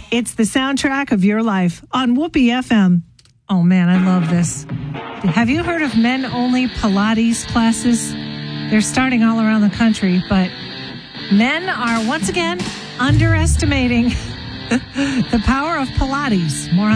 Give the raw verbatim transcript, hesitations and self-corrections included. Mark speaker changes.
Speaker 1: It's the soundtrack of your life on Whoopee F M. Oh, man, I love this. Have you heard of men-only Pilates classes? They're starting all around the country, but men are once again underestimating the power of Pilates. More on